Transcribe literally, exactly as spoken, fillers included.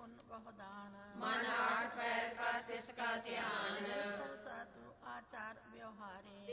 ਪੁੰਨ ਬਹੁਦਾਨ। ਮਨ ਆਠ ਪੈਰ ਕਰ ਤਿਸ ਕਾ ਧਿਆਨ। ਸਾਧੂ ਆਚਾਰ ਵਿਵਹਾਰੇ।